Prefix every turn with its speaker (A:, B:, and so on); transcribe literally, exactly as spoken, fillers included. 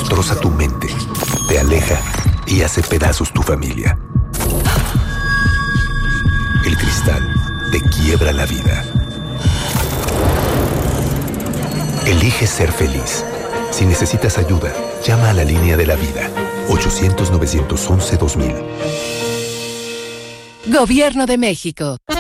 A: destroza tu mente, te aleja y hace pedazos tu familia. El cristal te quiebra la vida. Elige ser feliz. Si necesitas ayuda, llama a la línea de la vida. ochocientos, novecientos once, dos mil.
B: Gobierno de México.